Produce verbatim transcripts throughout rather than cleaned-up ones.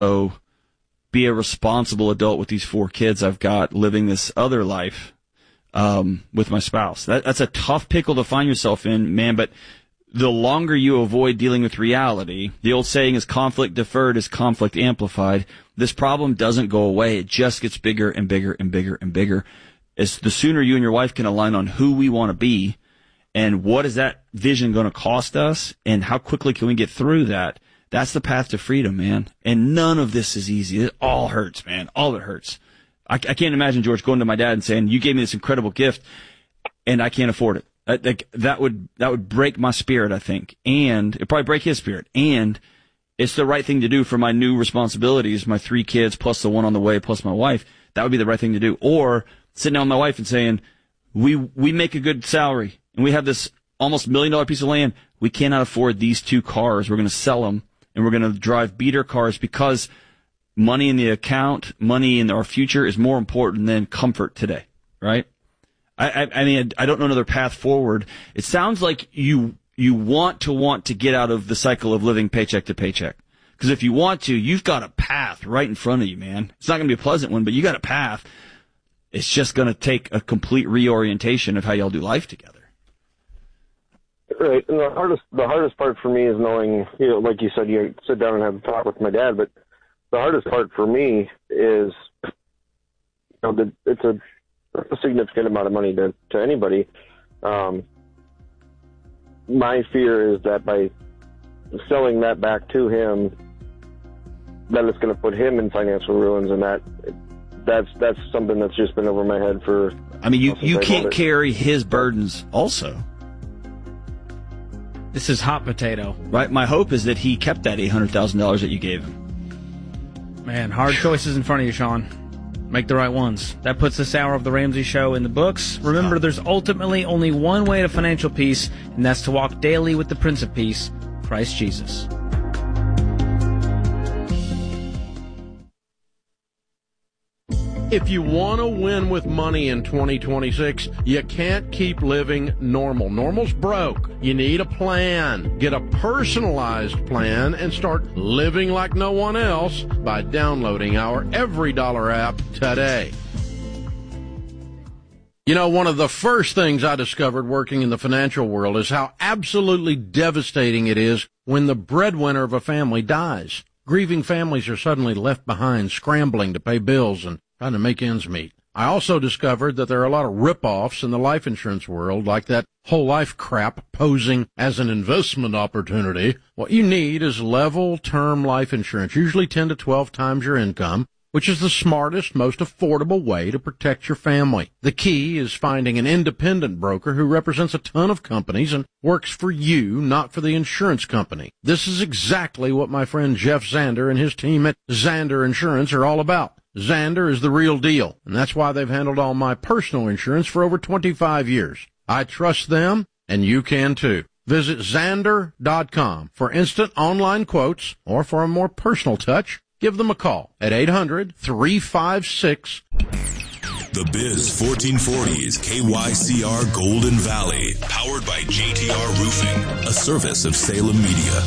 oh, be a responsible adult with these four kids I've got, living this other life um, with my spouse. That, that's a tough pickle to find yourself in, man, but the longer you avoid dealing with reality, the old saying is conflict deferred is conflict amplified. This problem doesn't go away. It just gets bigger and bigger and bigger and bigger. It's the sooner you and your wife can align on who we want to be and what is that vision going to cost us and how quickly can we get through that. That's the path to freedom, man. And none of this is easy. It all hurts, man. All of it hurts. I, I can't imagine George going to my dad and saying, you gave me this incredible gift and I can't afford it. I, like, that would, that would break my spirit, I think. And it'd probably break his spirit. And it's the right thing to do for my new responsibilities, my three kids plus the one on the way plus my wife. That would be the right thing to do. Or sitting down with my wife and saying, we, we make a good salary and we have this almost million dollar piece of land. We cannot afford these two cars. We're going to sell them. And we're going to drive beater cars because money in the account, money in our future is more important than comfort today, right? I, I, I mean, I don't know another path forward. It sounds like you you want to want to get out of the cycle of living paycheck to paycheck. Because if you want to, you've got a path right in front of you, man. It's not going to be a pleasant one, but you got a path. It's just going to take a complete reorientation of how y'all do life together. Right, and the hardest the hardest part for me is knowing, you know, like you said, you sit down and have a talk with my dad. But the hardest part for me is, you know, the, it's a, a significant amount of money to to anybody. Um, my fear is that by selling that back to him, that it's going to put him in financial ruins, and that that's that's something that's just been over my head for. I mean, you you can't carry his burdens also. This is hot potato. Right. My hope is that he kept that eight hundred thousand dollars that you gave him. Man, hard choices in front of you, Sean. Make the right ones. That puts this hour of The Ramsey Show in the books. Remember, there's ultimately only one way to financial peace, and that's to walk daily with the Prince of Peace, Christ Jesus. If you want to win with money in twenty twenty-six, you can't keep living normal. Normal's broke. You need a plan. Get a personalized plan and start living like no one else by downloading our Every Dollar app today. You know, one of the first things I discovered working in the financial world is how absolutely devastating it is when the breadwinner of a family dies. Grieving families are suddenly left behind, scrambling to pay bills and trying to make ends meet. I also discovered that there are a lot of rip-offs in the life insurance world, like that whole life crap posing as an investment opportunity. What you need is level term life insurance, usually ten to twelve times your income, which is the smartest, most affordable way to protect your family. The key is finding an independent broker who represents a ton of companies and works for you, not for the insurance company. This is exactly what my friend Jeff Zander and his team at Zander Insurance are all about. Zander is the real deal, and that's why they've handled all my personal insurance for over twenty-five years. I trust them, and you can too. Visit Zander dot com for instant online quotes, or for a more personal touch, give them a call at eight hundred, three five six. The Biz fourteen forty is K Y C R Golden Valley, powered by J T R Roofing, a service of Salem Media.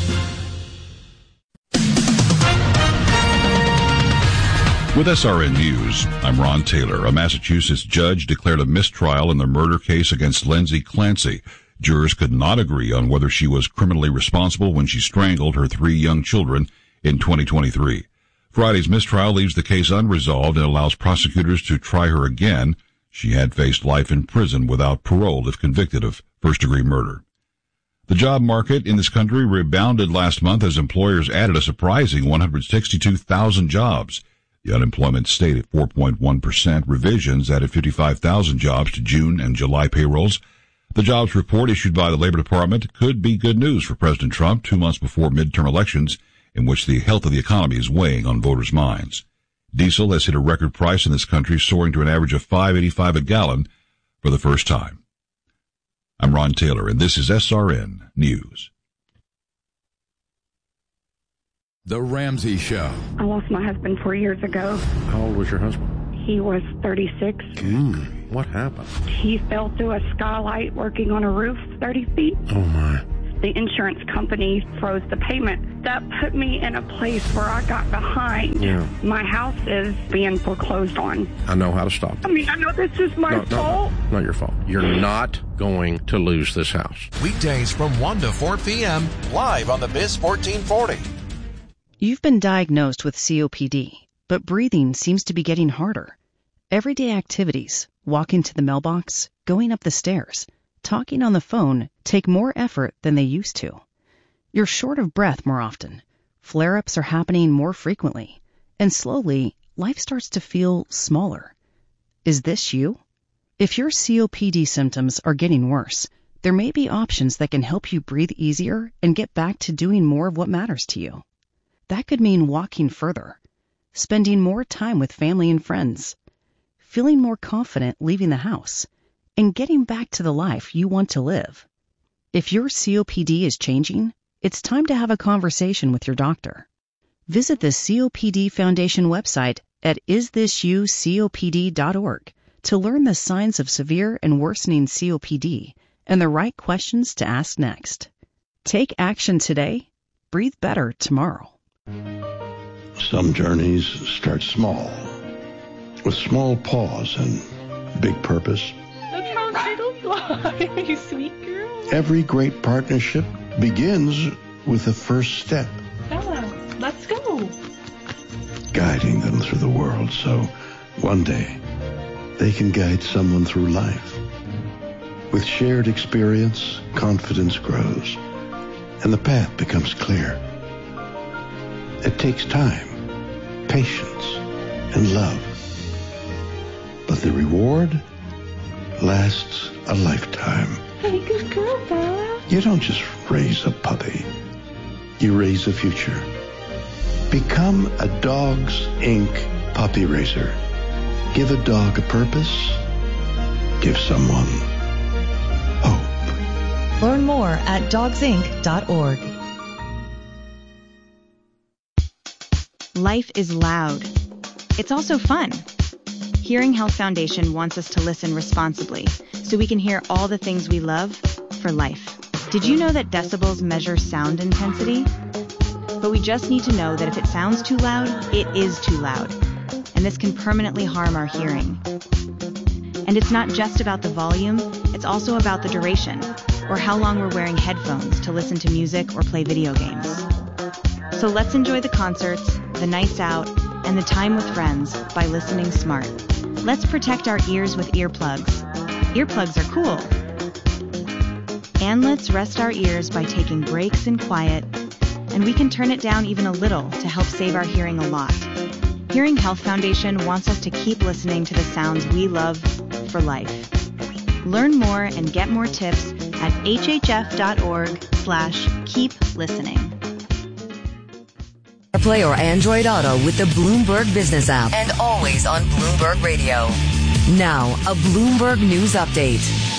With S R N News, I'm Ron Taylor. A Massachusetts judge declared a mistrial in the murder case against Lindsay Clancy. Jurors could not agree on whether she was criminally responsible when she strangled her three young children in twenty twenty-three. Friday's mistrial leaves the case unresolved and allows prosecutors to try her again. She had faced life in prison without parole if convicted of first-degree murder. The job market in this country rebounded last month as employers added a surprising one hundred sixty-two thousand jobs. The unemployment stayed at four point one percent. Revisions added fifty-five thousand jobs to June and July payrolls. The jobs report issued by the Labor Department could be good news for President Trump two months before midterm elections, in which the health of the economy is weighing on voters' minds. Diesel has hit a record price in this country, soaring to an average of five dollars and eighty-five cents a gallon for the first time. I'm Ron Taylor, and this is S R N News. The Ramsey Show. I lost my husband four years ago. How old was your husband? He was thirty-six. Mm, what happened? He fell through a skylight working on a roof thirty feet. Oh, my. the insurance company froze the payment. That put me in a place where I got behind. Yeah. My house is being foreclosed on. I know how to stop I it. mean, I know this is my No, fault. no, not your fault. You're not going to lose this house. Weekdays from one to four p.m. live on the Biz fourteen forty. You've been diagnosed with C O P D, but breathing seems to be getting harder. Everyday activities, walking to the mailbox, going up the stairs, talking on the phone take more effort than they used to. You're short of breath more often. Flare-ups are happening more frequently. And slowly, life starts to feel smaller. Is this you? If your C O P D symptoms are getting worse, there may be options that can help you breathe easier and get back to doing more of what matters to you. That could mean walking further, spending more time with family and friends, feeling more confident leaving the house, and getting back to the life you want to live. If your C O P D is changing, it's time to have a conversation with your doctor. Visit the C O P D Foundation website at is this you C O P D dot org to learn the signs of severe and worsening C O P D and the right questions to ask next. Take action today. Breathe better tomorrow. Some journeys start small, with small pause and big purpose. Look how little fly, you sweet girl. Every great partnership begins with the first step. Bella, let's go. Guiding them through the world so one day they can guide someone through life. With shared experience, confidence grows, and the path becomes clear. It takes time, patience, and love. But the reward lasts a lifetime. Hey, good girl, Bella. You don't just raise a puppy. You raise a future. Become a Dogs Incorporated puppy raiser. Give a dog a purpose. Give someone hope. Learn more at dogs inc dot org. Life is loud. It's also fun. Hearing Health Foundation wants us to listen responsibly so we can hear all the things we love for life. Did you know that decibels measure sound intensity? But we just need to know that if it sounds too loud, it is too loud. And this can permanently harm our hearing. And it's not just about the volume, it's also about the duration, or how long we're wearing headphones to listen to music or play video games. So let's enjoy the concerts, the nights out, and the time with friends by listening smart. Let's protect our ears with earplugs. Earplugs are cool. And let's rest our ears by taking breaks in quiet, and we can turn it down even a little to help save our hearing a lot. Hearing Health Foundation wants us to keep listening to the sounds we love for life. Learn more and get more tips at hhf.org slash keep listening. Play or Android Auto with the Bloomberg Business app and always on Bloomberg Radio. Now, a Bloomberg News Update.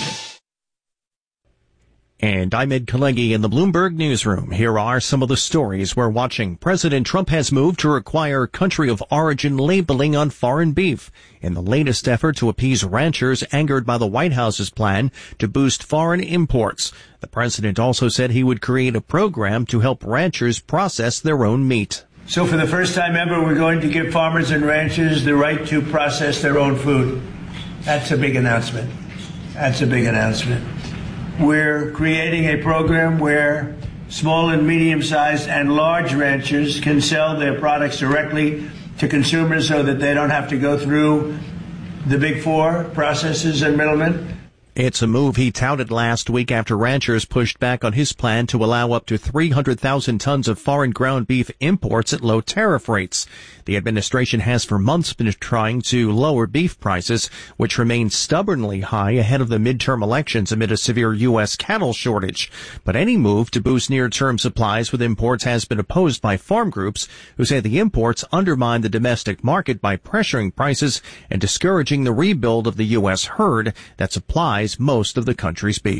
And I'm Ed Kalegi in the Bloomberg Newsroom. Here are some of the stories we're watching. President Trump has moved to require country of origin labeling on foreign beef in the latest effort to appease ranchers angered by the White House's plan to boost foreign imports. The president also said he would create a program to help ranchers process their own meat. So for the first time ever, we're going to give farmers and ranchers the right to process their own food. That's a big announcement. That's a big announcement. We're creating a program where small and medium-sized and large ranchers can sell their products directly to consumers so that they don't have to go through the big four processors and middlemen. It's a move he touted last week after ranchers pushed back on his plan to allow up to three hundred thousand tons of foreign ground beef imports at low tariff rates. The administration has for months been trying to lower beef prices, which remain stubbornly high ahead of the midterm elections amid a severe U S cattle shortage. But any move to boost near-term supplies with imports has been opposed by farm groups who say the imports undermine the domestic market by pressuring prices and discouraging the rebuild of the U S herd that supplies most of the country's beef.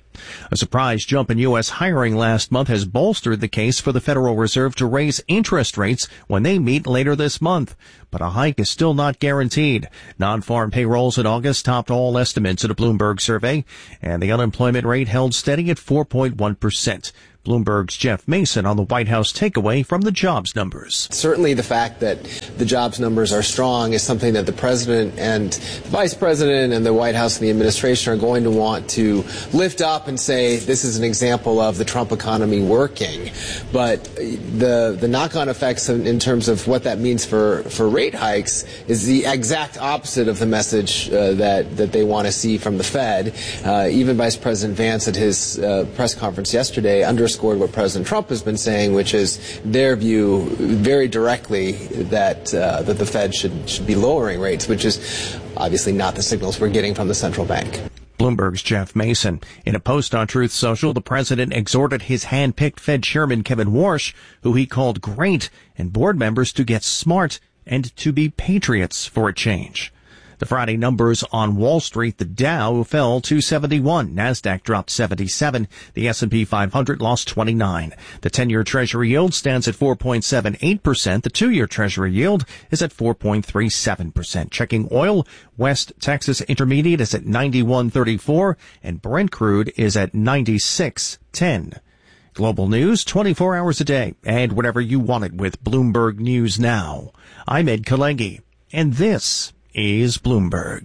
A surprise jump in U S hiring last month has bolstered the case for the Federal Reserve to raise interest rates when they meet later this month. But a hike is still not guaranteed. Non-farm payrolls in August topped all estimates in a Bloomberg survey, and the unemployment rate held steady at four point one percent. Bloomberg's Jeff Mason on the White House takeaway from the jobs numbers. Certainly the fact that the jobs numbers are strong is something that the president and the vice president and the White House and the administration are going to want to lift up and say this is an example of the Trump economy working. But the the knock-on effects in, in terms of what that means for, for rate hikes is the exact opposite of the message uh, that, that they want to see from the Fed. Uh, even Vice President Vance at his uh, press conference yesterday underscored what President Trump has been saying, which is their view very directly that uh, that the Fed should should be lowering rates, which is obviously not the signals we're getting from the central bank. Bloomberg's Jeff Mason. In a post on Truth Social, the president exhorted his hand-picked Fed chairman Kevin Warsh, who he called great, and board members to get smart and to be patriots for a change. The Friday numbers on Wall Street, the Dow fell two seventy-one, NASDAQ dropped seventy-seven, the S and P five hundred lost twenty-nine. The ten-year Treasury yield stands at four point seven eight percent. The two-year Treasury yield is at four point three seven percent. Checking oil, West Texas Intermediate is at ninety-one thirty-four, and Brent crude is at ninety-six ten. Global news twenty-four hours a day, and whatever you want it with Bloomberg News Now. I'm Ed Kalegi, and this is Bloomberg.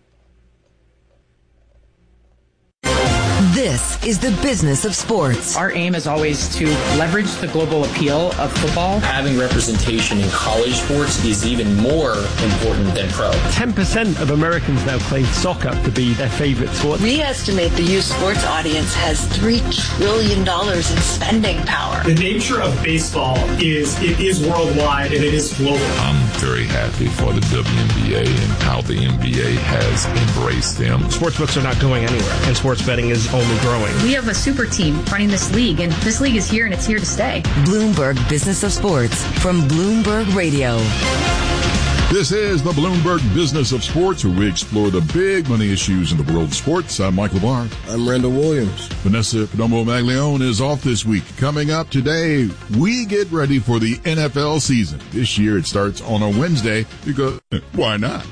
This is the business of sports. Our aim is always to leverage the global appeal of football. Having representation in college sports is even more important than pro. ten percent of Americans now claim soccer to be their favorite sport. We estimate the youth sports audience has three trillion dollars in spending power. The nature of baseball is it is worldwide and it is global. I'm very happy for the W N B A and how the N B A has embraced them. Sportsbooks are not going anywhere, and sports betting is only growing. We have a super team running this league, and this league is here and it's here to stay. Bloomberg Business of Sports from Bloomberg Radio. This is the Bloomberg Business of Sports, where we explore the big money issues in the world of sports. I'm Michael Barr. I'm Randall Williams. Vanessa Perdomo-Maglione is off this week. Coming up today, we get ready for the N F L season. This year it starts on a Wednesday because why not?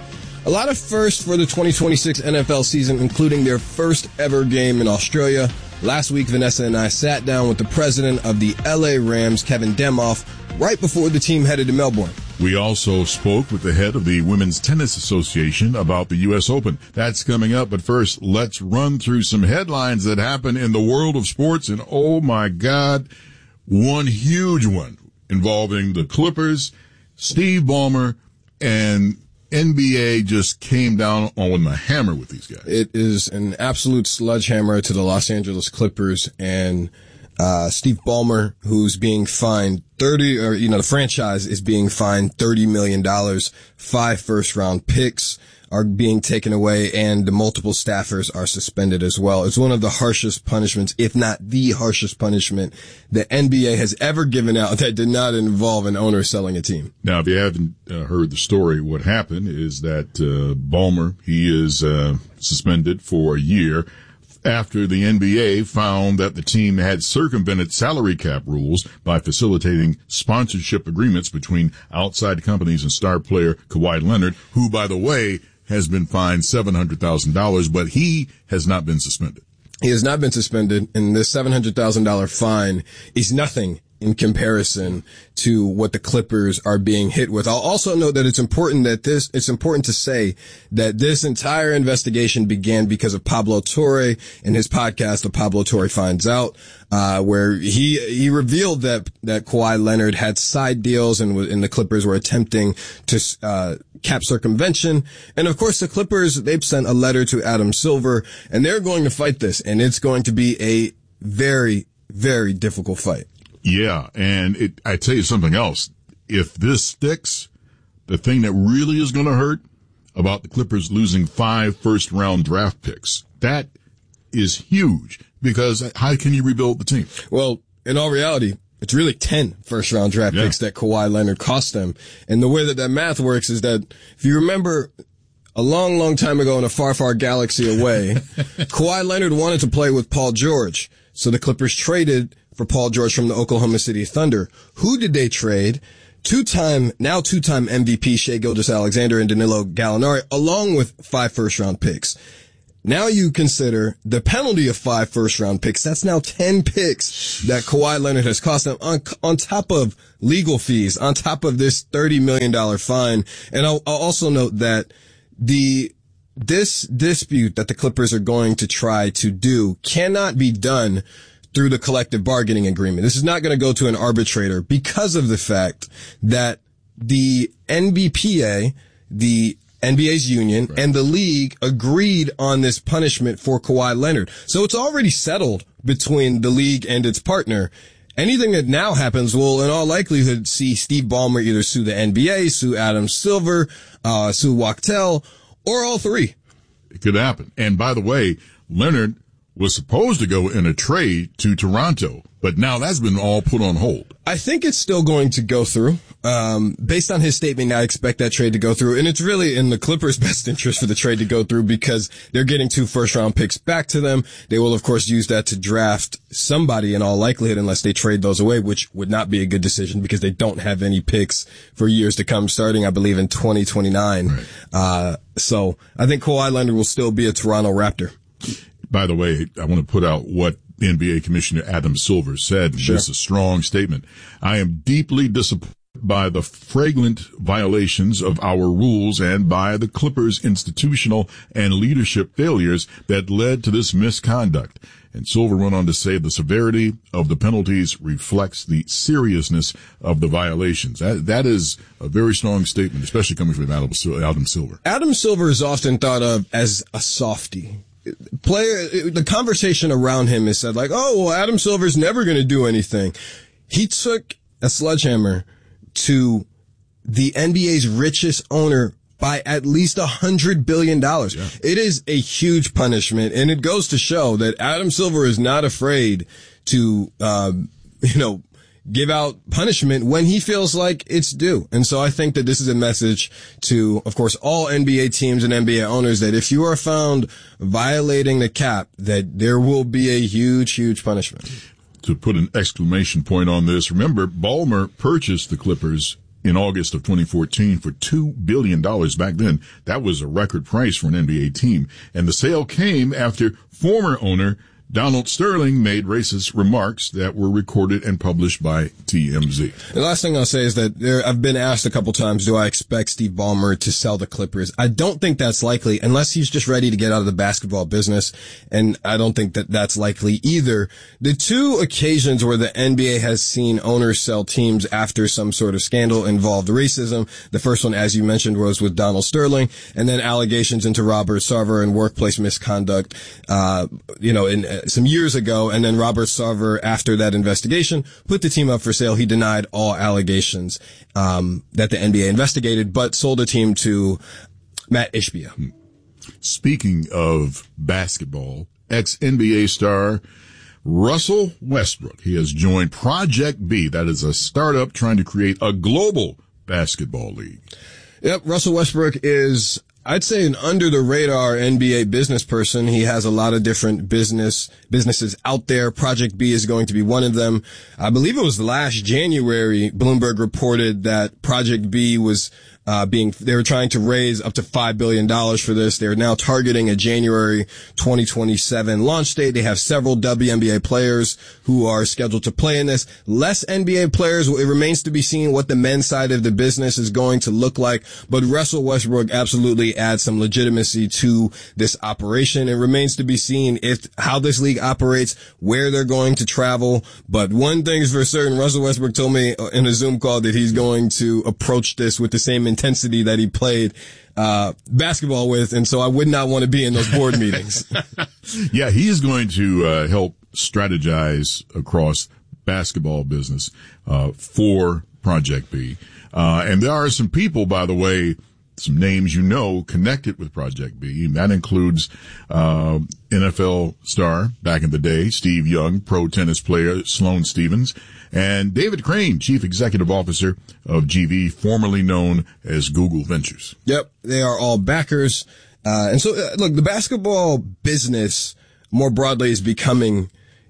A lot of firsts for the twenty twenty-six N F L season, including their first ever game in Australia. Last week, Vanessa and I sat down with the president of the L A Rams, Kevin Demoff, right before the team headed to Melbourne. We also spoke with the head of the Women's Tennis Association about the U S Open. That's coming up, but first, let's run through some headlines that happen in the world of sports. And oh my God, one huge one involving the Clippers, Steve Ballmer, and N B A just came down on with a hammer with these guys. It is an absolute sledgehammer to the Los Angeles Clippers and uh Steve Ballmer, who's being fined thirty, or you know, the franchise is being fined thirty million dollars. Five first round picks are being taken away, and the multiple staffers are suspended as well. It's one of the harshest punishments, if not the harshest punishment, the N B A has ever given out that did not involve an owner selling a team. Now, if you haven't uh, heard the story, what happened is that uh, Ballmer, he is uh, suspended for a year after the N B A found that the team had circumvented salary cap rules by facilitating sponsorship agreements between outside companies and star player Kawhi Leonard, who, by the way, has been fined seven hundred thousand dollars, but he has not been suspended. He has not been suspended, and this seven hundred thousand dollars fine is nothing in comparison to what the Clippers are being hit with. I'll also note that it's important that this, it's important to say that this entire investigation began because of Pablo Torre and his podcast, The Pablo Torre Finds Out, uh, where he, he revealed that, that Kawhi Leonard had side deals and, and the Clippers were attempting to, uh, cap circumvention. And of course, the Clippers, they've sent a letter to Adam Silver, and they're going to fight this, and it's going to be a very, very difficult fight. Yeah, and it, I tell you something else. If this sticks, the thing that really is going to hurt about the Clippers losing five first-round draft picks, that is huge, because how can you rebuild the team? Well, in all reality, it's really ten first-round draft yeah. picks that Kawhi Leonard cost them. And the way that that math works is that, if you remember, a long, long time ago in a far, far galaxy away, Kawhi Leonard wanted to play with Paul George. So the Clippers traded for Paul George from the Oklahoma City Thunder. Who did they trade? Two-time, now two-time M V P Shai Gilgeous-Alexander and Danilo Gallinari, along with five first-round picks. Now you consider the penalty of five first-round picks. That's now ten picks that Kawhi Leonard has cost them on, on top of legal fees, on top of this thirty million dollars fine. And I'll, I'll also note that the this dispute that the Clippers are going to try to do cannot be done through the collective bargaining agreement. This is not going to go to an arbitrator because of the fact that the N B P A, the N B A's union, right, and the league agreed on this punishment for Kawhi Leonard. So it's already settled between the league and its partner. Anything that now happens will, in all likelihood, see Steve Ballmer either sue the N B A, sue Adam Silver, uh, sue Wachtel, or all three. It could happen. And by the way, Leonard was supposed to go in a trade to Toronto, but now that's been all put on hold. I think it's still going to go through. Um, based on his statement, I expect that trade to go through. And it's really in the Clippers' best interest for the trade to go through because they're getting two first-round picks back to them. They will, of course, use that to draft somebody in all likelihood unless they trade those away, which would not be a good decision because they don't have any picks for years to come, starting, I believe, in twenty twenty-nine. Right. Uh, so I think Kawhi Leonard will still be a Toronto Raptor. By the way, I want to put out what N B A Commissioner Adam Silver said. Sure. This is a strong statement. I am deeply disappointed by the flagrant violations of our rules and by the Clippers' institutional and leadership failures that led to this misconduct. And Silver went on to say the severity of the penalties reflects the seriousness of the violations. That, that is a very strong statement, especially coming from Adam, Adam Silver. Adam Silver is often thought of as a softie. Player, the conversation around him is said like, oh, well, Adam Silver's never going to do anything. He took a sledgehammer to the N B A's richest owner by at least a hundred billion dollars. Yeah. It is a huge punishment, and it goes to show that Adam Silver is not afraid to, um, you know, give out punishment when he feels like it's due. And so I think that this is a message to, of course, all N B A teams and N B A owners that if you are found violating the cap, that there will be a huge, huge punishment. To put an exclamation point on this, remember, Ballmer purchased the Clippers in August of twenty fourteen for two billion dollars. Back then, that was a record price for an N B A team. And the sale came after former owner Donald Sterling made racist remarks that were recorded and published by T M Z. The last thing I'll say is that there, I've been asked a couple times, do I expect Steve Ballmer to sell the Clippers? I don't think that's likely unless he's just ready to get out of the basketball business. And I don't think that that's likely either. The two occasions where the N B A has seen owners sell teams after some sort of scandal involved racism. The first one, as you mentioned, was with Donald Sterling, and then allegations into Robert Sarver and workplace misconduct, uh, you know, in, some years ago, and then Robert Sarver, after that investigation, put the team up for sale. He denied all allegations um that the N B A investigated, but sold a team to Matt Ishbia. Speaking of basketball, ex-N B A star Russell Westbrook, he has joined Project B. That is a startup trying to create a global basketball league. Yep, Russell Westbrook is, I'd say, an under-the-radar N B A business person. He has a lot of different business businesses out there. Project B is going to be one of them. I believe it was last January, Bloomberg reported that Project B was uh being, they were trying to raise up to five billion dollars for this. They're now targeting a January twenty twenty-seven launch date. They have several W N B A players who are scheduled to play in this. Less N B A players. It remains to be seen what the men's side of the business is going to look like. But Russell Westbrook absolutely adds some legitimacy to this operation. It remains to be seen if how this league operates, where they're going to travel. But one thing's for certain, Russell Westbrook told me in a Zoom call that he's going to approach this with the same intensity that he played uh basketball with, and so I would not want to be in those board meetings. Yeah, he is going to uh help strategize across basketball business uh for Project B. Uh and there are some people, by the way, some names you know connected with Project B. And that includes uh N F L star back in the day, Steve Young, pro tennis player Sloane Stephens, and David Crane, Chief Executive Officer of G V, formerly known as Google Ventures. Yep, they are all backers. Uh, and so, uh, look, the basketball business more broadly is becoming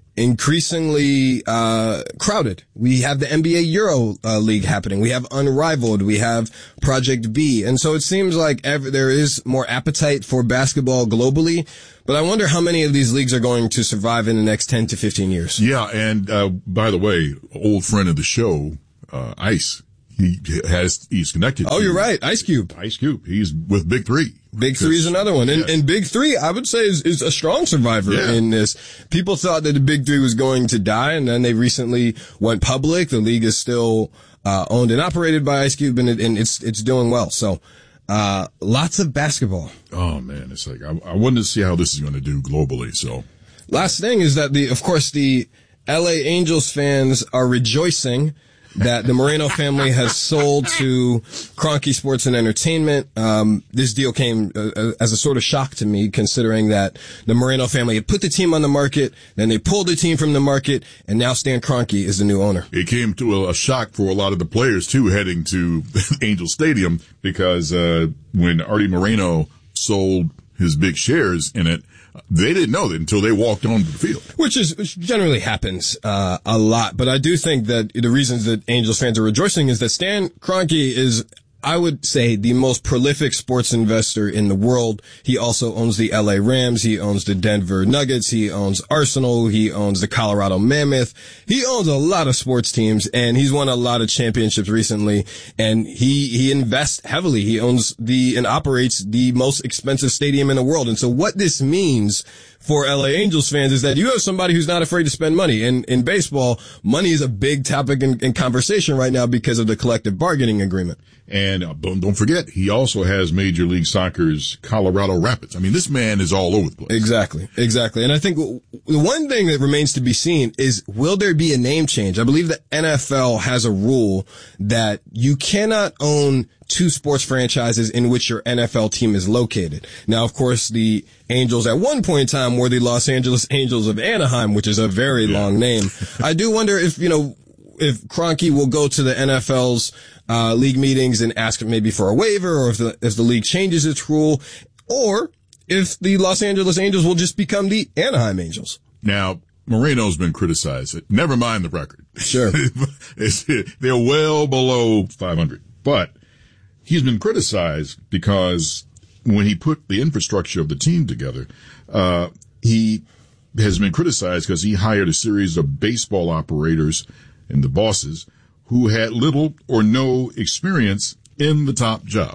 increasingly uh crowded. We have the N B A Euro uh, League happening. We have Unrivaled. We have Project B. And so it seems like every, there is more appetite for basketball globally. But I wonder how many of these leagues are going to survive in the next ten to fifteen years. Yeah, and uh by the way, old friend of the show, uh Ice, he has he's connected. Oh, you're right. Ice Cube. Ice Cube. He's with Big Three. Big Three is another one. And, yes. and Big Three, I would say, is, is a strong survivor yeah. in this. People thought that the Big Three was going to die, and then they recently went public. The league is still uh owned and operated by Ice Cube, and, it, and it's it's doing well. So uh lots of basketball. Oh, man. It's like, I, I wanted to see how this is going to do globally. So last thing is that, the of course, the L A Angels fans are rejoicing that the Moreno family has sold to Kroenke Sports and Entertainment. Um, this deal came uh, as a sort of shock to me, considering that the Moreno family had put the team on the market, then they pulled the team from the market, and now Stan Kroenke is the new owner. It came to a, a shock for a lot of the players, too, heading to Angel Stadium, because uh when Artie Moreno sold his big shares in it, they didn't know that until they walked onto the field. Which is, which generally happens, uh, a lot. But I do think that the reasons that Angels fans are rejoicing is that Stan Kroenke is, I would say, the most prolific sports investor in the world. He also owns the L A Rams. He owns the Denver Nuggets. He owns Arsenal. He owns the Colorado Mammoth. He owns a lot of sports teams, and he's won a lot of championships recently. And he, he invests heavily. He owns the, and operates the most expensive stadium in the world. And so what this means for L A Angels fans is that you have somebody who's not afraid to spend money. And in baseball, money is a big topic in, in conversation right now because of the collective bargaining agreement. And uh, don't, don't forget, he also has Major League Soccer's Colorado Rapids. I mean, this man is all over the place. Exactly, exactly. And I think w- the one thing that remains to be seen is, will there be a name change? I believe the N F L has a rule that you cannot own two sports franchises in which your N F L team is located. Now, of course, the Angels at one point in time were the Los Angeles Angels of Anaheim, which is a very yeah. long name. I do wonder if, you know, if Kroenke will go to the N F L's uh league meetings and ask maybe for a waiver, or if the if the league changes its rule, or if the Los Angeles Angels will just become the Anaheim Angels. Now, Moreno's been criticized. Never mind the record. Sure. They're well below five hundred. But he's been criticized because when he put the infrastructure of the team together, uh he has been criticized because he hired a series of baseball operators and the bosses who had little or no experience in the top job.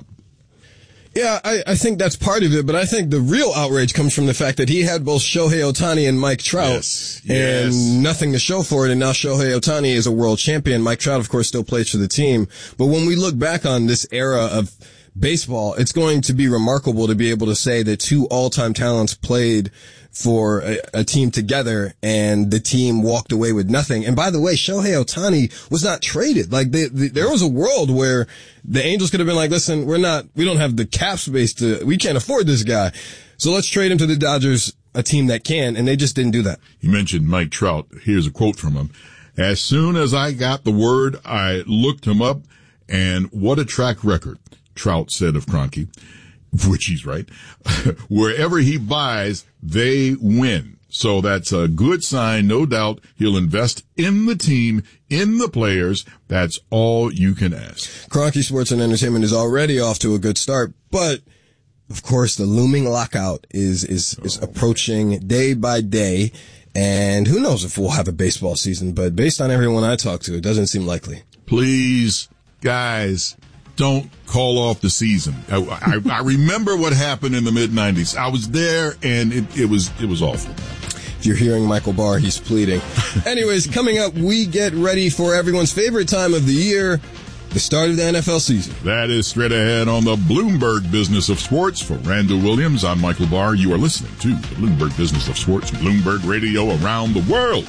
Yeah, I, I think that's part of it, but I think the real outrage comes from the fact that he had both Shohei Ohtani and Mike Trout, yes, and yes. nothing to show for it, and now Shohei Ohtani is a world champion. Mike Trout, of course, still plays for the team. But when we look back on this era of baseball, it's going to be remarkable to be able to say that two all-time talents played for a, a team together, and the team walked away with nothing. And by the way, Shohei Ohtani was not traded. Like, they, they, there was a world where the Angels could have been like, listen, we're not, we don't have the cap space to, we can't afford this guy, so let's trade him to the Dodgers, a team that can, and they just didn't do that. You mentioned Mike Trout. Here's a quote from him. As soon as I got the word, I looked him up, and what a track record, Trout said of Kroenke. Which he's right. Wherever he buys, they win. So that's a good sign. No doubt he'll invest in the team, in the players. That's all you can ask. Kroenke Sports and Entertainment is already off to a good start, but of course the looming lockout is, is, is approaching day by day. And who knows if we'll have a baseball season, but based on everyone I talk to, it doesn't seem likely. Please, guys, don't call off the season. I, I, I remember what happened in the mid nineties. I was there, and it, it was it was awful. If you're hearing Michael Barr, he's pleading. Anyways, coming up, we get ready for everyone's favorite time of the year, the start of the N F L season. That is straight ahead on the Bloomberg Business of Sports. For Randall Williams, I'm Michael Barr. You are listening to the Bloomberg Business of Sports, Bloomberg Radio around the world.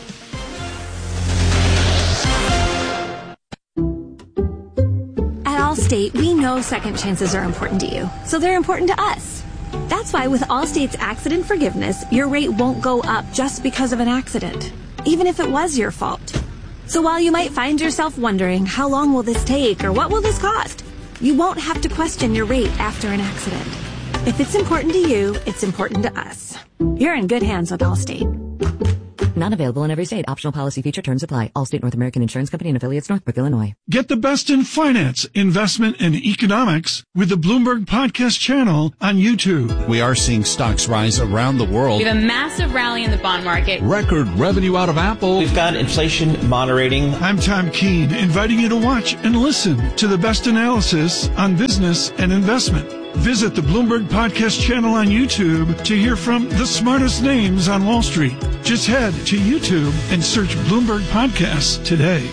Allstate, we know second chances are important to you, so they're important to us. That's why with Allstate's accident forgiveness, your rate won't go up just because of an accident, even if it was your fault. So while you might find yourself wondering, how long will this take or what will this cost? You won't have to question your rate after an accident. If it's important to you, it's important to us. You're in good hands with Allstate. Not available in every state. Optional policy feature terms apply. Allstate North American Insurance Company and affiliates, Northbrook, Illinois. Get the best in finance, investment, and economics with the Bloomberg Podcast channel on YouTube. We are seeing stocks rise around the world. We have a massive rally in the bond market. Record revenue out of Apple. We've got inflation moderating. I'm Tom Keene, inviting you to watch and listen to the best analysis on business and investment. Visit the Bloomberg Podcast channel on YouTube to hear from the smartest names on Wall Street. Just head to YouTube and search Bloomberg Podcasts today.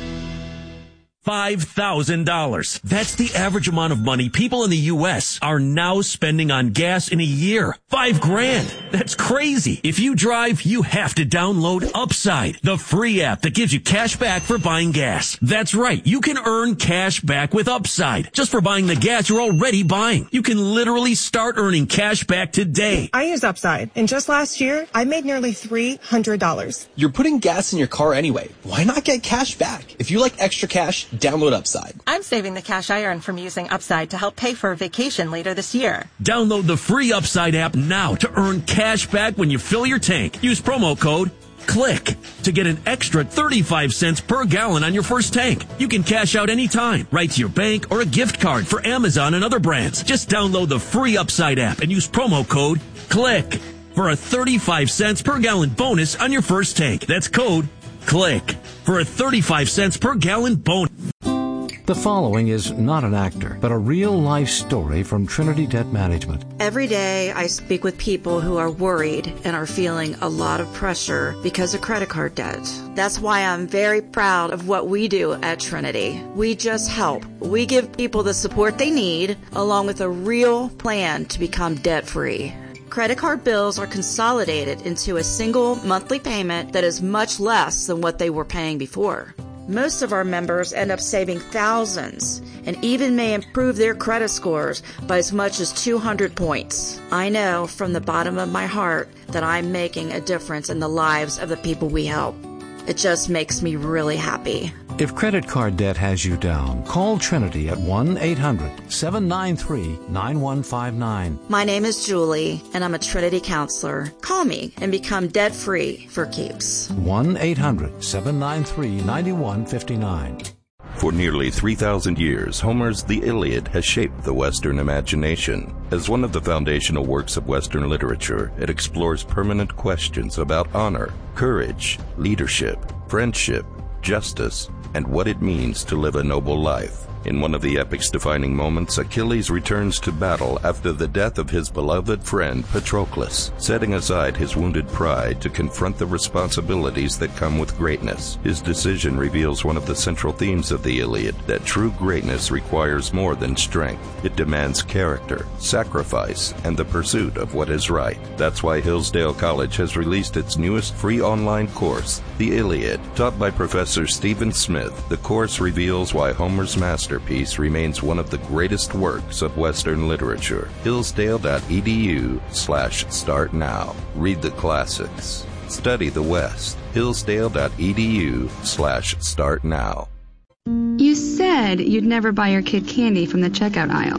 five thousand dollars. That's the average amount of money people in the U S are now spending on gas in a year. Five grand. That's crazy. If you drive, you have to download Upside, the free app that gives you cash back for buying gas. That's right. You can earn cash back with Upside just for buying the gas you're already buying. You can literally start earning cash back today. I use Upside, and just last year, I made nearly three hundred dollars. You're putting gas in your car anyway. Why not get cash back? If you like extra cash, download Upside. I'm saving the cash I earn from using Upside to help pay for a vacation later this year. Download the free Upside app now to earn cash back when you fill your tank. Use promo code CLICK to get an extra thirty-five cents per gallon on your first tank. You can cash out anytime, right to your bank or a gift card for Amazon and other brands. Just download the free Upside app and use promo code CLICK for a thirty-five cents per gallon bonus on your first tank. That's code CLICK for a thirty-five cents per gallon bonus. The following is not an actor, but a real-life story from Trinity Debt Management. Every day I speak with people who are worried and are feeling a lot of pressure because of credit card debt. That's why I'm very proud of what we do at Trinity. We just help. We give people the support they need, along with a real plan to become debt-free. Credit card bills are consolidated into a single monthly payment that is much less than what they were paying before. Most of our members end up saving thousands and even may improve their credit scores by as much as two hundred points. I know from the bottom of my heart that I'm making a difference in the lives of the people we help. It just makes me really happy. If credit card debt has you down, call Trinity at one eight hundred seven nine three nine one five nine. My name is Julie, and I'm a Trinity counselor. Call me and become debt-free for keeps. one eight hundred seven nine three nine one five nine. For nearly three thousand years, Homer's The Iliad has shaped the Western imagination. As one of the foundational works of Western literature, it explores permanent questions about honor, courage, leadership, friendship, justice, and what it means to live a noble life. In one of the epic's defining moments, Achilles returns to battle after the death of his beloved friend Patroclus, setting aside his wounded pride to confront the responsibilities that come with greatness. His decision reveals one of the central themes of the Iliad, that true greatness requires more than strength. It demands character, sacrifice, and the pursuit of what is right. That's why Hillsdale College has released its newest free online course, The Iliad. Taught by Professor Stephen Smith, the course reveals why Homer's master Masterpiece remains one of the greatest works of Western literature. Hillsdale.edu slash start now. Read the classics. Study the West. Hillsdale.edu slash start now. You said you'd never buy your kid candy from the checkout aisle.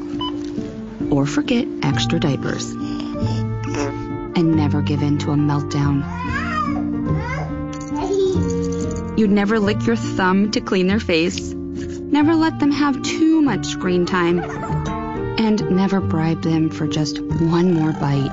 Or forget extra diapers. And never give in to a meltdown. You'd never lick your thumb to clean their face. Never let them have too much screen time, and never bribe them for just one more bite.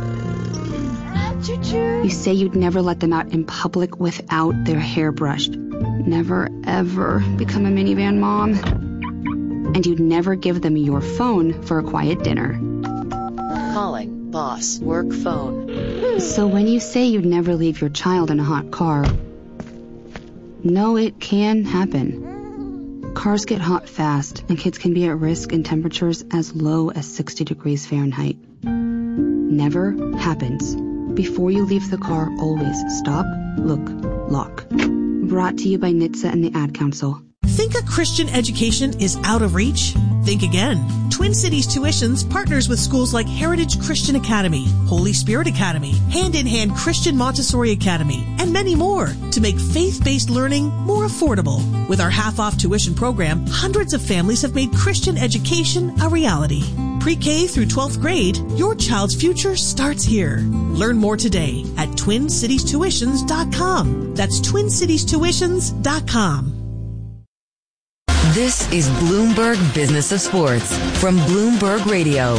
You say you'd never let them out in public without their hair brushed. Never, ever become a minivan mom. And you'd never give them your phone for a quiet dinner. Calling boss work phone. So when you say you'd never leave your child in a hot car, no, it can happen. Cars get hot fast, and kids can be at risk in temperatures as low as sixty degrees Fahrenheit. Never happens. Before you leave the car, always stop, look, lock. Brought to you by N H T S A and the Ad Council. Think a Christian education is out of reach? Think again. Twin Cities Tuitions partners with schools like Heritage Christian Academy, Holy Spirit Academy, Hand in Hand Christian Montessori Academy, and many more to make faith-based learning more affordable. With our half-off tuition program, hundreds of families have made Christian education a reality. Pre-K through twelfth grade, your child's future starts here. Learn more today at twin cities tuitions dot com. That's twin cities tuitions dot com. This is Bloomberg Business of Sports from Bloomberg Radio.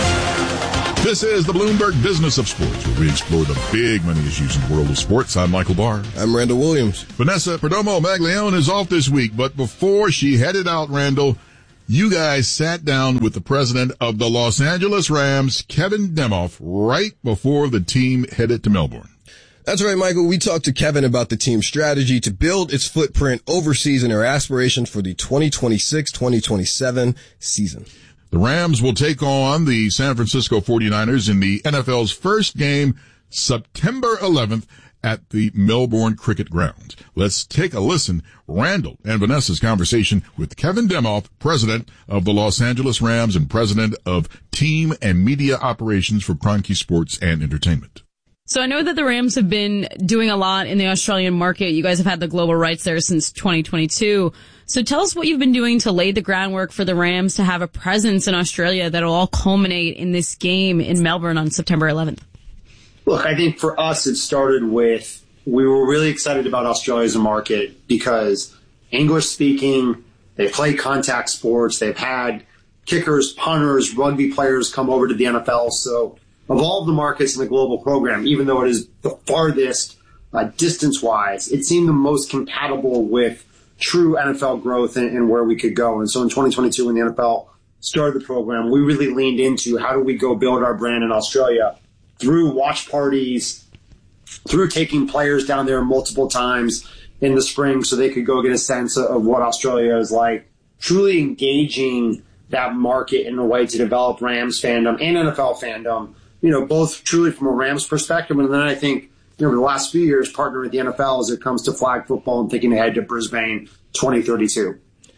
This is the Bloomberg Business of Sports, where we explore the big money issues in the world of sports. I'm Michael Barr. I'm Randall Williams. Vanessa Perdomo Maglione is off this week, but before she headed out, Randall, you guys sat down with the president of the Los Angeles Rams, Kevin Demoff, right before the team headed to Melbourne. That's right, Michael. We talked to Kevin about the team's strategy to build its footprint overseas and their aspirations for the twenty twenty-six twenty twenty-seven season. The Rams will take on the San Francisco forty-niners in the N F L's first game, September eleventh, at the Melbourne Cricket Ground. Let's take a listen. Randall and Vanessa's conversation with Kevin Demoff, president of the Los Angeles Rams and president of team and media operations for Kroenke Sports and Entertainment. So I know that the Rams have been doing a lot in the Australian market. You guys have had the global rights there since twenty twenty-two. So tell us what you've been doing to lay the groundwork for the Rams to have a presence in Australia that'll all culminate in this game in Melbourne on September eleventh. Look, I think for us it started with, we were really excited about Australia as a market because English speaking, they play contact sports, they've had kickers, punters, rugby players come over to the N F L. So of all of the markets in the global program, even though it is the farthest uh, distance-wise, it seemed the most compatible with true N F L growth and, and where we could go. And so in twenty twenty-two, when the N F L started the program, we really leaned into how do we go build our brand in Australia through watch parties, through taking players down there multiple times in the spring so they could go get a sense of what Australia is like, truly engaging that market in a way to develop Rams fandom and N F L fandom, you know, both truly from a Rams perspective. And then I think, you know, over the last few years, partnering with the N F L as it comes to flag football and thinking ahead to Brisbane twenty thirty-two.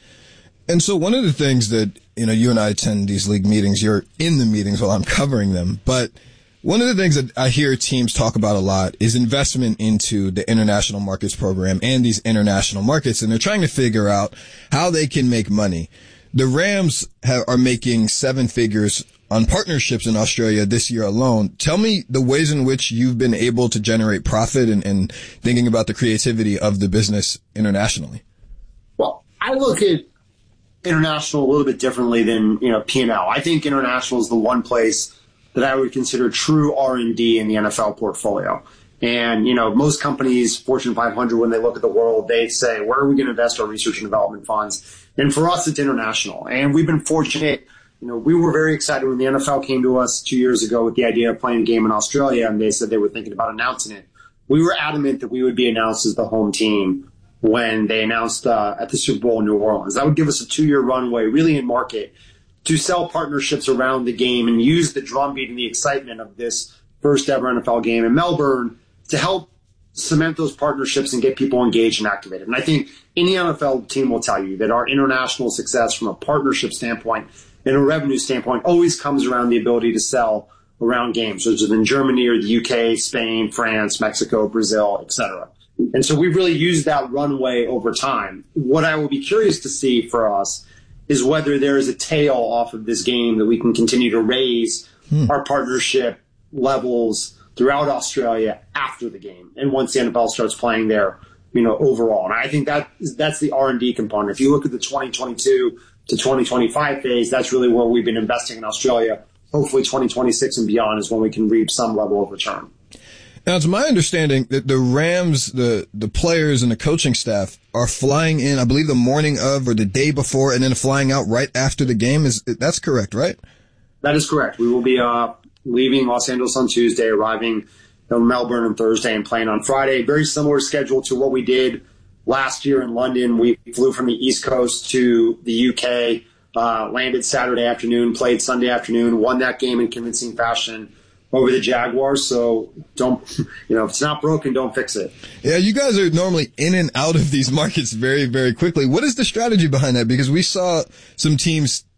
And so one of the things that, you know, you and I attend these league meetings, you're in the meetings while I'm covering them, but one of the things that I hear teams talk about a lot is investment into the international markets program and these international markets, and they're trying to figure out how they can make money. The Rams have, are making seven figures on partnerships in Australia this year alone. Tell me the ways in which you've been able to generate profit and, and thinking about the creativity of the business internationally. Well, I look at international a little bit differently than, you know, P and L. I think international is the one place that I would consider true R and D in the N F L portfolio. And, you know, most companies, Fortune five hundred, when they look at the world, they say, where are we going to invest our research and development funds? And for us, it's international. And we've been fortunate. You know, we were very excited when the N F L came to us two years ago with the idea of playing a game in Australia, and they said they were thinking about announcing it. We were adamant that we would be announced as the home team when they announced uh, at the Super Bowl in New Orleans. That would give us a two-year runway, really in market, to sell partnerships around the game and use the drumbeat and the excitement of this first ever N F L game in Melbourne to help cement those partnerships and get people engaged and activated. And I think any N F L team will tell you that our international success from a partnership standpoint and a revenue standpoint always comes around the ability to sell around games, which is in Germany or the U K, Spain, France, Mexico, Brazil, et cetera. And so we've really used that runway over time. What I will be curious to see for us is whether there is a tail off of this game that we can continue to raise hmm. our partnership levels throughout Australia after the game and once the N F L starts playing there, you know, overall. And I think that that's the R and D component. If you look at the twenty twenty-two to twenty twenty-five phase, that's really where we've been investing in Australia. Hopefully twenty twenty-six and beyond is when we can reap some level of return. Now, it's my understanding that the Rams, the, the players and the coaching staff are flying in, I believe, the morning of or the day before and then flying out right after the game. Is that's correct, right? That is correct. We will be uh, leaving Los Angeles on Tuesday, arriving in Melbourne on Thursday and playing on Friday. Very similar schedule to what we did last year in London. We flew from the East Coast to the U K, uh, landed Saturday afternoon, played Sunday afternoon, won that game in convincing fashion over the Jaguars. So don't, you know, if it's not broken, don't fix it. Yeah, you guys are normally in and out of these markets very, very quickly. What is the strategy behind that? Because we saw some teams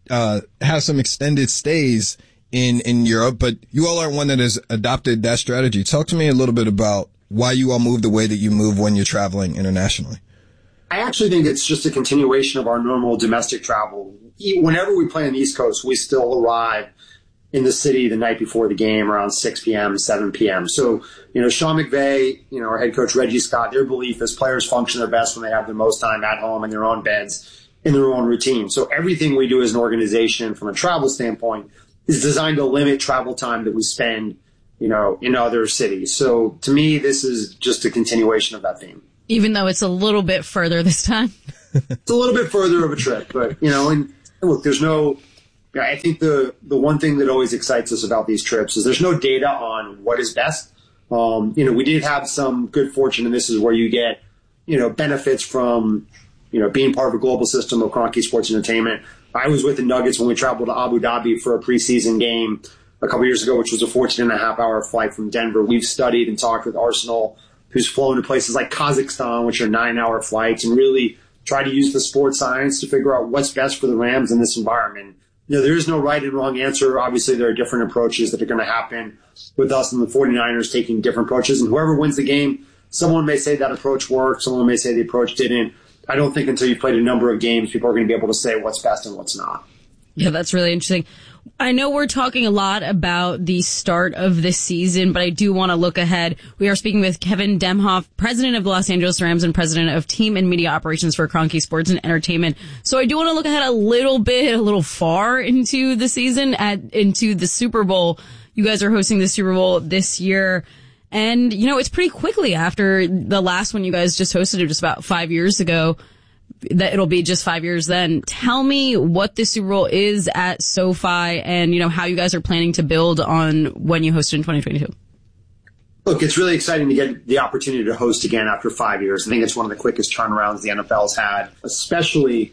uh, have some extended stays in, in Europe, but you all aren't one that has adopted that strategy. Talk to me a little bit about why you all move the way that you move when you're traveling internationally. I actually think it's just a continuation of our normal domestic travel. Whenever we play on the East Coast, we still arrive in the city the night before the game around six p.m., seven p.m. So, you know, Sean McVay, you know, our head coach Reggie Scott, their belief is players function their best when they have the most time at home in their own beds, in their own routine. So everything we do as an organization from a travel standpoint is designed to limit travel time that we spend, you know, in other cities. So to me, this is just a continuation of that theme. Even though it's a little bit further this time. It's a little bit further of a trip, but, you know, and look, there's no, I think the, the one thing that always excites us about these trips is there's no data on what is best. Um, you know, we did have some good fortune, and this is where you get, you know, benefits from, you know, being part of a global system of Kroenke Sports Entertainment. I was with the Nuggets when we traveled to Abu Dhabi for a preseason game a couple years ago, which was a fourteen and a half hour flight from Denver. We've studied and talked with Arsenal, who's flown to places like Kazakhstan, which are nine hour flights, and really try to use the sports science to figure out what's best for the Rams in this environment. You know, there is no right and wrong answer. Obviously, there are different approaches that are going to happen with us and the 49ers taking different approaches. And whoever wins the game, someone may say that approach worked. Someone may say the approach didn't. I don't think until you've played a number of games, people are going to be able to say what's best and what's not. Yeah, that's really interesting. I know we're talking a lot about the start of this season, but I do want to look ahead. We are speaking with Kevin Demhoff, president of the Los Angeles Rams and president of team and media operations for Kroenke Sports and Entertainment. So I do want to look ahead a little bit, a little far into the season, at into the Super Bowl. You guys are hosting the Super Bowl this year. And, you know, it's pretty quickly after the last one you guys just hosted it just about five years ago. That it'll be just five years then. Tell me what the Super Bowl is at SoFi and, you know, how you guys are planning to build on when you hosted in twenty twenty-two. Look, it's really exciting to get the opportunity to host again after five years. I think it's one of the quickest turnarounds the N F L's had, especially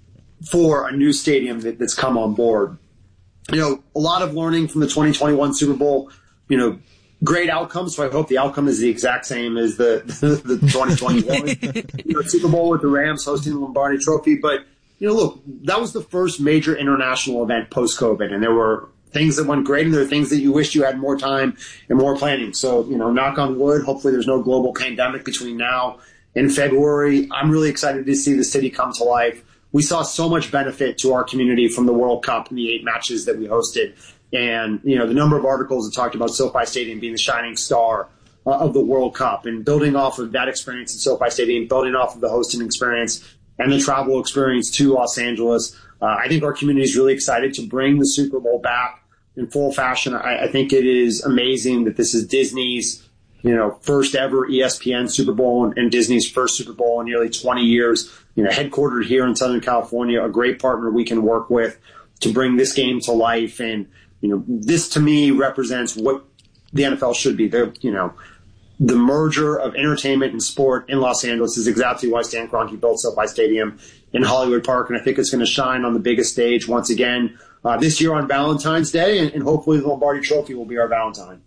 for a new stadium that, that's come on board. You know, a lot of learning from the twenty twenty-one Super Bowl, you know, great outcomes, so I hope the outcome is the exact same as the the twenty twenty-one you know, Super Bowl with the Rams hosting the Lombardi Trophy. But, you know, look, that was the first major international event post-COVID, and there were things that went great, and there are things that you wished you had more time and more planning. So, you know, knock on wood, hopefully there's no global pandemic between now and February. I'm really excited to see the city come to life. We saw so much benefit to our community from the World Cup and the eight matches that we hosted. And, you know, the number of articles that talked about SoFi Stadium being the shining star uh, of the World Cup, and building off of that experience at SoFi Stadium, building off of the hosting experience and the travel experience to Los Angeles. Uh, I think our community is really excited to bring the Super Bowl back in full fashion. I, I think it is amazing that this is Disney's, you know, first ever E S P N Super Bowl and, and Disney's first Super Bowl in nearly twenty years, you know, headquartered here in Southern California, a great partner we can work with to bring this game to life. And, you know, this to me represents what the N F L should be. The, you know, the merger of entertainment and sport in Los Angeles is exactly why Stan Kroenke built SoFi Stadium in Hollywood Park. And I think it's going to shine on the biggest stage once again uh, this year on Valentine's Day. And, and hopefully the Lombardi Trophy will be our Valentine.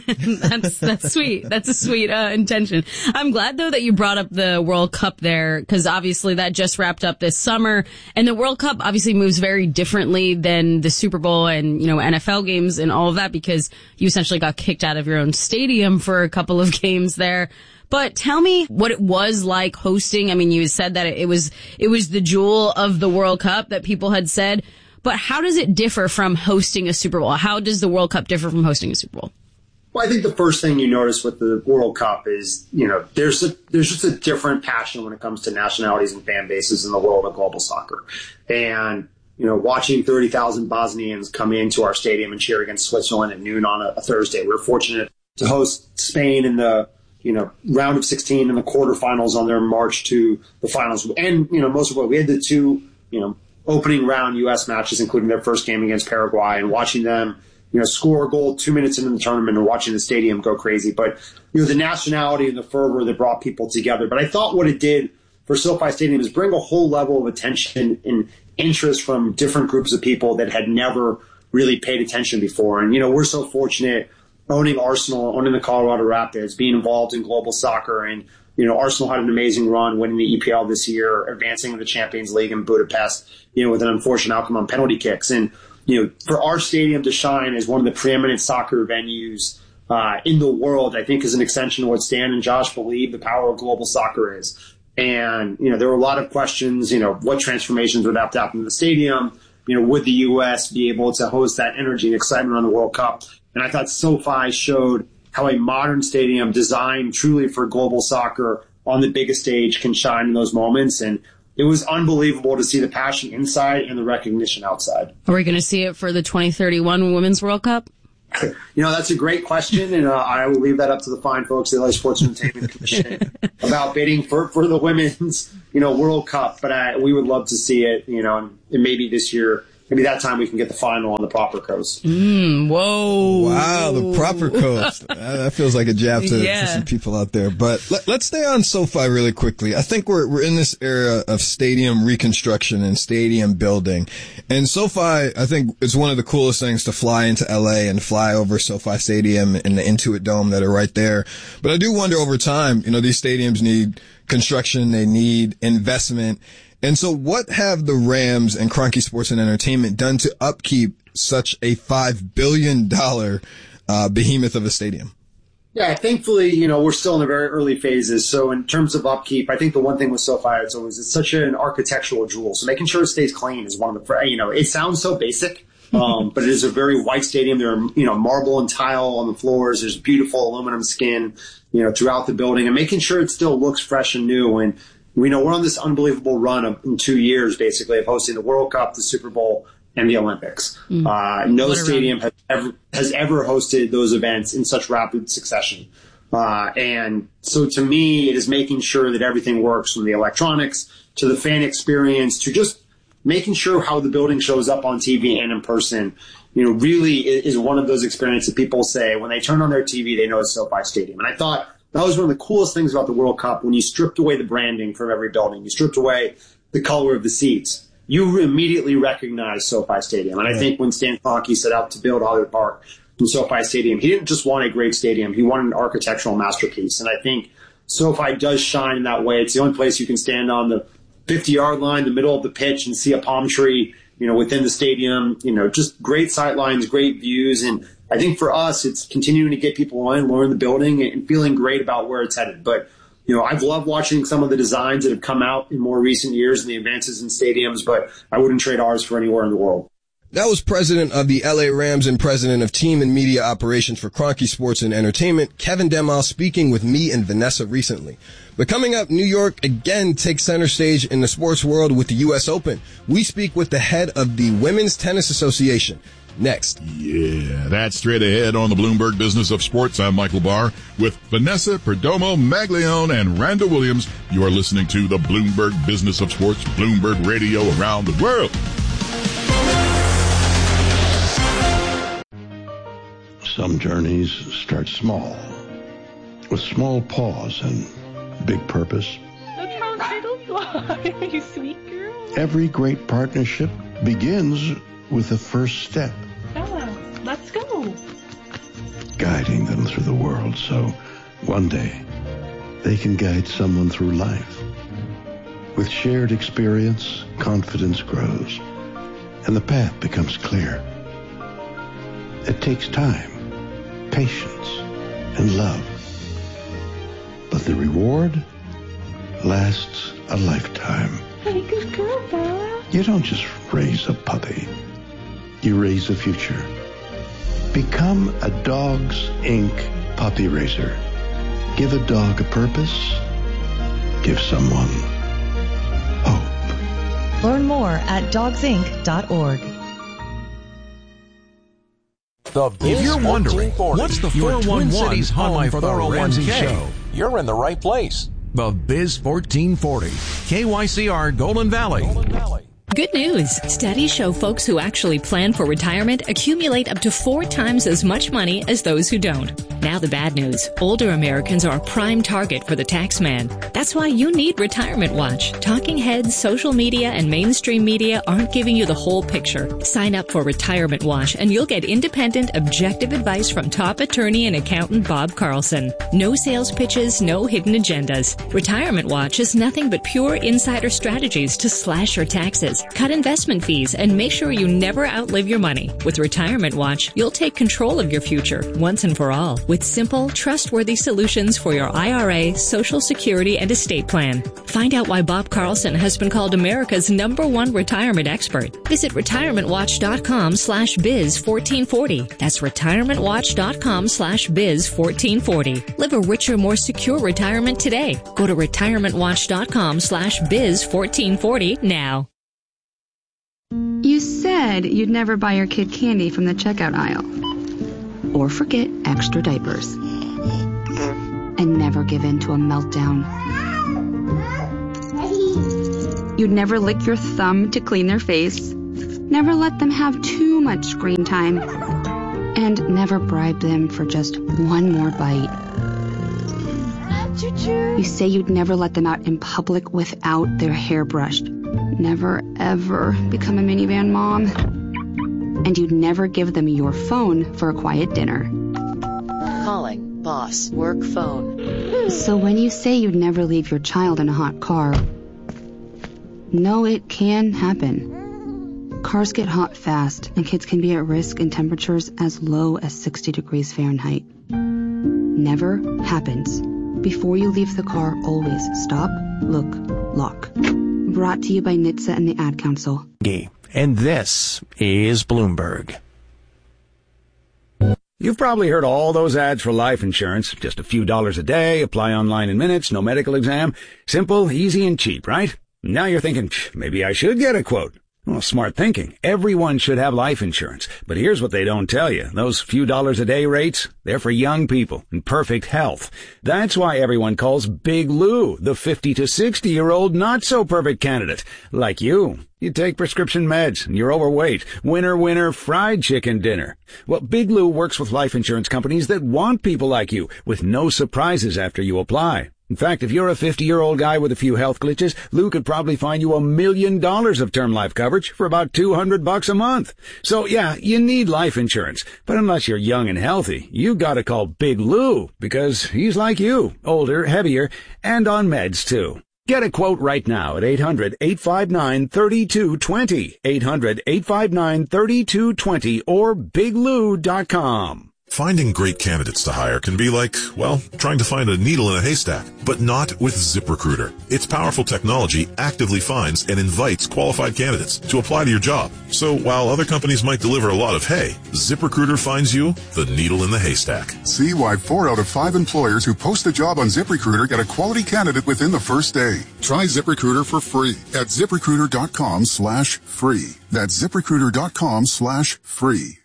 that's that's sweet. That's a sweet uh, intention. I'm glad though that you brought up the World Cup there, because obviously that just wrapped up this summer, and the World Cup obviously moves very differently than the Super Bowl and, you know, N F L games and all of that, because you essentially got kicked out of your own stadium for a couple of games there. But tell me what it was like hosting. I mean, you said that it was it was the jewel of the World Cup that people had said, but how does it differ from hosting a Super Bowl? How does the World Cup differ from hosting a Super Bowl? Well, I think the first thing you notice with the World Cup is, you know, there's a, there's just a different passion when it comes to nationalities and fan bases in the world of global soccer. And, you know, watching thirty thousand Bosnians come into our stadium and cheer against Switzerland at noon on a, a Thursday. We were fortunate to host Spain in the, you know, round of sixteen and the quarterfinals on their march to the finals. And, you know, most of what we had the two, you know, opening round U S matches, including their first game against Paraguay, and watching them, you know, score a goal two minutes into the tournament and watching the stadium go crazy. But, you know, the nationality and the fervor that brought people together. But I thought what it did for SoFi Stadium is bring a whole level of attention and interest from different groups of people that had never really paid attention before. And, you know, we're so fortunate owning Arsenal, owning the Colorado Rapids, being involved in global soccer, and You know, Arsenal had an amazing run, winning the E P L this year, advancing to the Champions League in Budapest, you know, with an unfortunate outcome on penalty kicks. And, you know, for our stadium to shine as one of the preeminent soccer venues uh, in the world, I think is an extension of what Stan and Josh believe the power of global soccer is. And, you know, there were a lot of questions, you know, what transformations would have to happen to the stadium? You know, would the U S be able to host that energy and excitement around the World Cup? And I thought SoFi showed how a modern stadium designed truly for global soccer on the biggest stage can shine in those moments. And it was unbelievable to see the passion inside and the recognition outside. Are we going to see it for the twenty thirty-one Women's World Cup? You know, that's a great question, and uh, I will leave that up to the fine folks at the L A Sports Entertainment Commission about bidding for, for the Women's, you know, World Cup. But uh, we would love to see it, you know, and, and maybe this year, maybe that time we can get the final on the proper coast. Mm, whoa. Wow, the proper coast. That feels like a jab to, yeah. to some people out there. But let, let's stay on SoFi really quickly. I think we're we're in this era of stadium reconstruction and stadium building. And SoFi, I think, is one of the coolest things to fly into L A and fly over SoFi Stadium and the Intuit Dome that are right there. But I do wonder over time, you know, these stadiums need construction, they need investment. And so what have the Rams and Kroenke Sports and Entertainment done to upkeep such a five billion dollars uh, behemoth of a stadium? Yeah, thankfully, you know, we're still in the very early phases. So in terms of upkeep, I think the one thing with SoFi, it's always, it's such an architectural jewel. So making sure it stays clean is one of the, you know, it sounds so basic, um, but it is a very white stadium. There are, you know, marble and tile on the floors. There's beautiful aluminum skin, you know, throughout the building, and making sure it still looks fresh and new. And we know we're on this unbelievable run of, in two years, basically, of hosting the World Cup, the Super Bowl, and the Olympics. Mm. Uh, no stadium has ever, has ever hosted those events in such rapid succession. Uh, and so to me, it is making sure that everything works, from the electronics to the fan experience to just making sure how the building shows up on T V and in person, you know, really is one of those experiences that people say when they turn on their T V, they know it's SoFi Stadium. And I thought that was one of the coolest things about the World Cup. When you stripped away the branding from every building, you stripped away the color of the seats, you immediately recognize SoFi Stadium. And I think when Stan Kroenke set out to build Hollywood Park from SoFi Stadium, he didn't just want a great stadium. He wanted an architectural masterpiece. And I think SoFi does shine in that way. It's the only place you can stand on the fifty-yard line, the middle of the pitch, and see a palm tree, you know, within the stadium. You know, just great sight lines, great views. And I think for us, it's continuing to get people in, learn the building, and feeling great about where it's headed. But, you know, I've loved watching some of the designs that have come out in more recent years and the advances in stadiums, but I wouldn't trade ours for anywhere in the world. That was president of the L A Rams and president of team and media operations for Kroenke Sports and Entertainment, Kevin Demal, speaking with me and Vanessa recently. But coming up, New York again takes center stage in the sports world with the U S Open. We speak with the head of the Women's Tennis Association. Next. Yeah, that's straight ahead on the Bloomberg Business of Sports. I'm Michael Barr with Vanessa Perdomo, Maglione, and Randa Williams. You are listening to the Bloomberg Business of Sports, Bloomberg Radio around the world. Some journeys start small, with small pause and big purpose. Look how little fly, you sweet girl. Every great partnership begins with the first step. Bella, let's go. Guiding them through the world so one day they can guide someone through life. With shared experience, confidence grows, and the path becomes clear. It takes time, patience, and love. But the reward lasts a lifetime. Hey, good girl, Bella. You don't just raise a puppy. You raise a future. Become a Dogs Incorporated puppy raiser. Give a dog a purpose. Give someone hope. Learn more at dogs inc dot org. The if you're wondering, what's the four one one home for the Ramsey Show? You're in the right place. The Biz fourteen forty, K Y C R Golden Valley. Golden Valley. Good news. Studies show folks who actually plan for retirement accumulate up to four times as much money as those who don't. Now the bad news. Older Americans are a prime target for the tax man. That's why you need Retirement Watch. Talking heads, social media, and mainstream media aren't giving you the whole picture. Sign up for Retirement Watch and you'll get independent, objective advice from top attorney and accountant Bob Carlson. No sales pitches, no hidden agendas. Retirement Watch is nothing but pure insider strategies to slash your taxes, cut investment fees, and make sure you never outlive your money. With Retirement Watch, you'll take control of your future once and for all with simple, trustworthy solutions for your I R A, Social Security, and estate plan. Find out why Bob Carlson has been called America's number one retirement expert. Visit retirementwatch.com slash biz 1440. That's retirementwatch.com slash biz 1440. Live a richer, more secure retirement today. Go to retirementwatch.com slash biz 1440 now. You said you'd never buy your kid candy from the checkout aisle. Or forget extra diapers. And never give in to a meltdown. You'd never lick your thumb to clean their face. Never let them have too much screen time. And never bribe them for just one more bite. You say you'd never let them out in public without their hair brushed. Never, ever become a minivan mom. And you'd never give them your phone for a quiet dinner. Calling boss work phone. So when you say you'd never leave your child in a hot car, no, it can happen. Cars get hot fast, and kids can be at risk in temperatures as low as sixty degrees Fahrenheit. Never happens. Before you leave the car, always stop, look, lock. Brought to you by N H T S A and the Ad Council. And this is Bloomberg. You've probably heard all those ads for life insurance. Just a few dollars a day, apply online in minutes, no medical exam. Simple, easy, and cheap, right? Now you're thinking, maybe I should get a quote. Well, smart thinking. Everyone should have life insurance. But here's what they don't tell you. Those few dollars a day rates, they're for young people in perfect health. That's why everyone calls Big Lou the fifty to sixty year old not so perfect candidate. Like you. You take prescription meds and you're overweight. Winner, winner, fried chicken dinner. Well, Big Lou works with life insurance companies that want people like you with no surprises after you apply. In fact, if you're a fifty-year-old guy with a few health glitches, Lou could probably find you a million dollars of term life coverage for about two hundred bucks a month. So yeah, you need life insurance. But unless you're young and healthy, you gotta call Big Lou because he's like you, older, heavier, and on meds too. Get a quote right now at eight hundred, eight five nine, three two two zero, eight hundred, eight five nine, three two two zero or big lou dot com. Finding great candidates to hire can be like, well, trying to find a needle in a haystack, but not with ZipRecruiter. Its powerful technology actively finds and invites qualified candidates to apply to your job. So while other companies might deliver a lot of hay, ZipRecruiter finds you the needle in the haystack. See why four out of five employers who post a job on ZipRecruiter get a quality candidate within the first day. Try ZipRecruiter for free at ZipRecruiter.com slash free. That's ZipRecruiter.com slash free.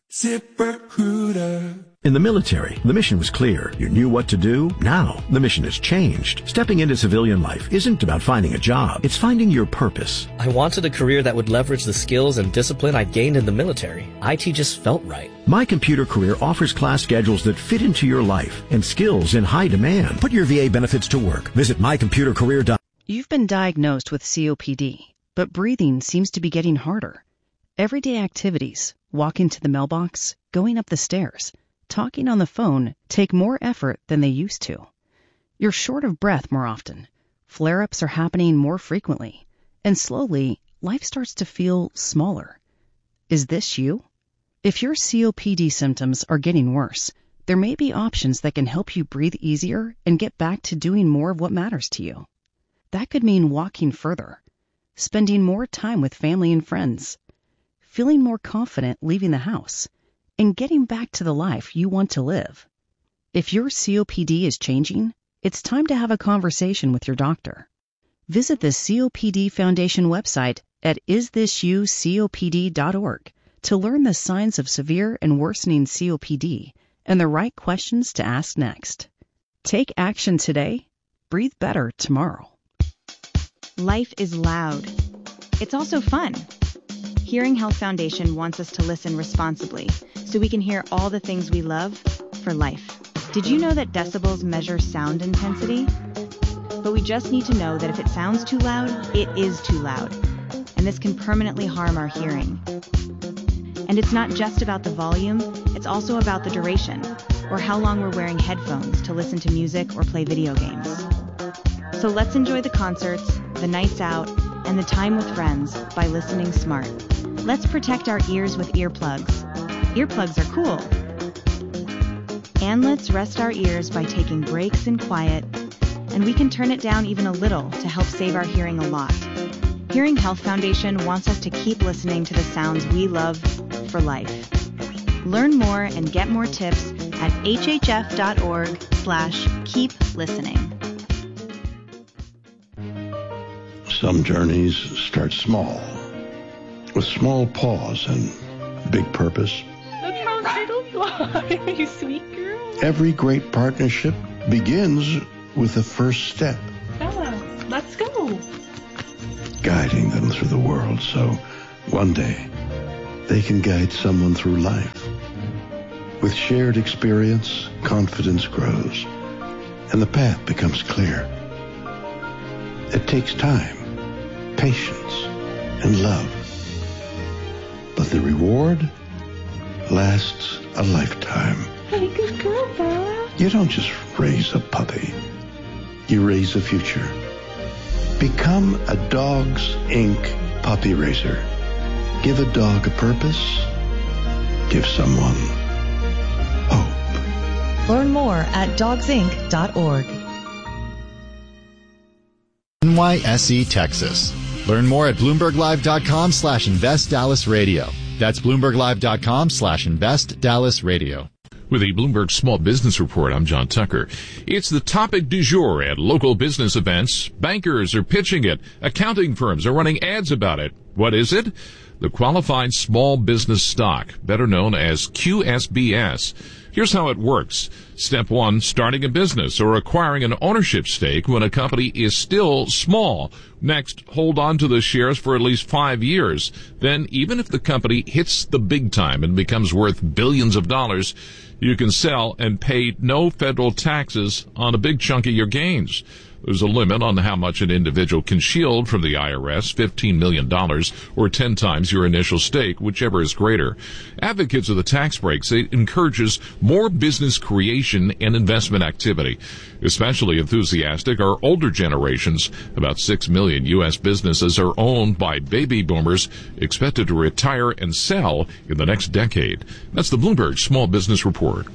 ZipRecruiter. In the military, the mission was clear. You knew what to do. Now, the mission has changed. Stepping into civilian life isn't about finding a job. It's finding your purpose. I wanted a career that would leverage the skills and discipline I gained in the military. I T just felt right. My Computer Career offers class schedules that fit into your life and skills in high demand. Put your V A benefits to work. Visit my computer career dot com. You've been diagnosed with C O P D, but breathing seems to be getting harder. Everyday activities, walking to the mailbox, going up the stairs, talking on the phone take more effort than they used to. You're short of breath more often. Flare-ups are happening more frequently. And slowly, life starts to feel smaller. Is this you? If your C O P D symptoms are getting worse, there may be options that can help you breathe easier and get back to doing more of what matters to you. That could mean walking further, spending more time with family and friends, feeling more confident leaving the house, and getting back to the life you want to live. If your C O P D is changing, it's time to have a conversation with your doctor. Visit the C O P D Foundation website at is this you C O P D dot org to learn the signs of severe and worsening C O P D and the right questions to ask next. Take action today. Breathe better tomorrow. Life is loud. It's also fun. Hearing Health Foundation wants us to listen responsibly so we can hear all the things we love for life. Did you know that decibels measure sound intensity? But we just need to know that if it sounds too loud, it is too loud. And this can permanently harm our hearing. And it's not just about the volume, it's also about the duration, or how long we're wearing headphones to listen to music or play video games. So let's enjoy the concerts, the nights out, and the time with friends by listening smart. Let's protect our ears with earplugs. Earplugs are cool. And let's rest our ears by taking breaks in quiet, and we can turn it down even a little to help save our hearing a lot. Hearing Health Foundation wants us to keep listening to the sounds we love for life. Learn more and get more tips at hhf.org slash keep listening. Some journeys start small, with small pause and big purpose. Look how little you are, you sweet girl. Every great partnership begins with the first step. Bella, let's go. Guiding them through the world so one day they can guide someone through life. With shared experience, confidence grows, and the path becomes clear. It takes time, patience, and love. But the reward lasts a lifetime. Hey, good girl, Bella. You don't just raise a puppy. You raise a future. Become a Dogs Incorporated puppy raiser. Give a dog a purpose. Give someone hope. Learn more at dogs inc dot org. N Y S E, Texas. Learn more at BloombergLive.com slash Invest Dallas Radio. That's BloombergLive.com slash Invest Dallas Radio. With the Bloomberg Small Business Report, I'm John Tucker. It's the topic du jour at local business events. Bankers are pitching it. Accounting firms are running ads about it. What is it? The Qualified Small Business Stock, better known as Q S B S. Here's how it works. Step one, starting a business or acquiring an ownership stake when a company is still small. Next, hold on to the shares for at least five years. Then, even if the company hits the big time and becomes worth billions of dollars, you can sell and pay no federal taxes on a big chunk of your gains. There's a limit on how much an individual can shield from the I R S, fifteen million dollars, or ten times your initial stake, whichever is greater. Advocates of the tax break say it encourages more business creation and investment activity. Especially enthusiastic are older generations. About six million U S businesses are owned by baby boomers expected to retire and sell in the next decade. That's the Bloomberg Small Business Report.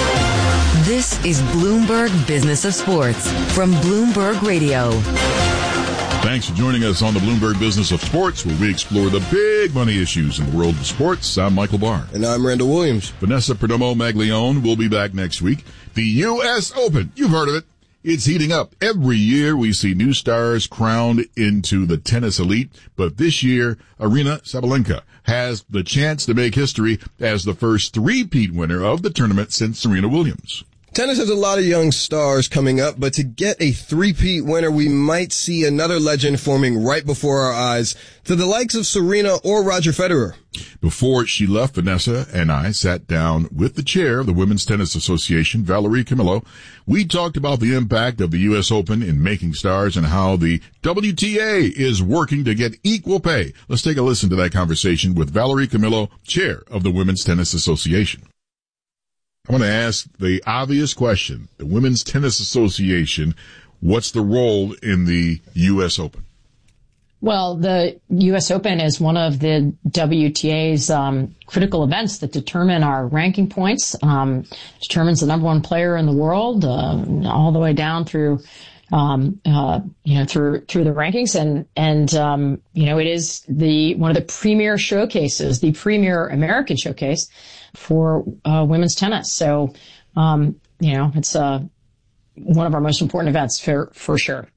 This is Bloomberg Business of Sports from Bloomberg Radio. Thanks for joining us on the Bloomberg Business of Sports, where we explore the big money issues in the world of sports. I'm Michael Barr. And I'm Randall Williams. Vanessa Perdomo-Maglione will be back next week. The U S Open, you've heard of it. It's heating up. Every year we see new stars crowned into the tennis elite, but this year, Aryna Sabalenka has the chance to make history as the first three-peat winner of the tournament since Serena Williams. Tennis has a lot of young stars coming up, but to get a three-peat winner, we might see another legend forming right before our eyes, to the likes of Serena or Roger Federer. Before she left, Vanessa and I sat down with the chair of the Women's Tennis Association, Valerie Camillo. We talked about the impact of the U S Open in making stars and how the W T A is working to get equal pay. Let's take a listen to that conversation with Valerie Camillo, chair of the Women's Tennis Association. I want to ask the obvious question. The Women's Tennis Association, what's the role in the U S Open? Well, the U S Open is one of the W T A's um, critical events that determine our ranking points, um, determines the number one player in the world, uh, all the way down through, um, uh, you know, through through the rankings, and and um, you know, it is the one of the premier showcases, the premier American showcase for uh, women's tennis. So, um, you know, it's uh, one of our most important events for for sure.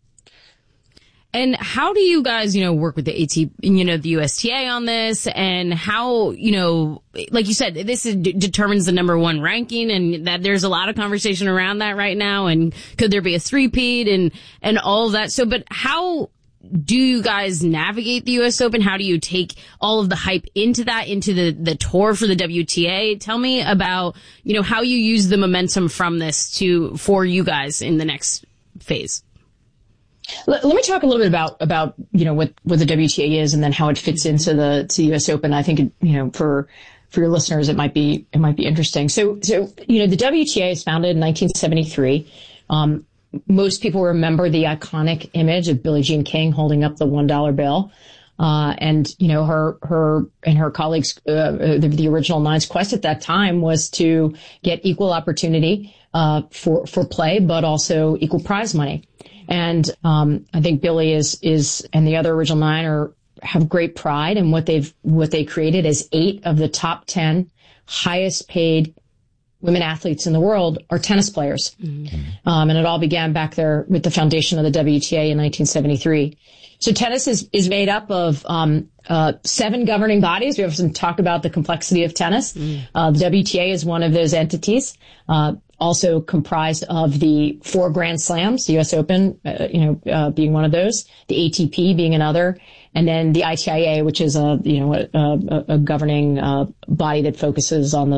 And how do you guys, you know, work with the A T, you know, the U S T A on this, and how, you know, like you said, this is, d- determines the number one ranking, and that there's a lot of conversation around that right now, and could there be a three-peat and, and all of that. So, but how, do you guys navigate the U S Open? How do you take all of the hype into that, into the, the tour for the W T A? Tell me about, you know, how you use the momentum from this to, for you guys in the next phase. Let, let me talk a little bit about, about, you know, what, what the W T A is and then how it fits into the, to the U S Open. I think, it, you know, for, for your listeners, it might be, it might be interesting. So, so, you know, the W T A is founded in nineteen seventy-three. Um, most people remember the iconic image of Billie Jean King holding up the one dollar bill. Uh, and, you know, her, her and her colleagues, uh, the, the original Nine's quest at that time was to get equal opportunity, uh, for, for play, but also equal prize money. And, um, I think Billie is, is, and the other original Nine are, have great pride in what they've, what they created as eight of the top ten highest paid women athletes in the world are tennis players. Mm-hmm. Um, and it all began back there with the foundation of the W T A in nineteen seventy-three. So tennis is, is made up of, um, uh, seven governing bodies. We often talk about the complexity of tennis. Mm. Uh, the W T A is one of those entities, uh, also comprised of the four Grand Slams, the U S Open, uh, you know, uh, being one of those, the A T P being another, and then the I T I A, which is a, you know, a, a, a governing, uh, body that focuses on the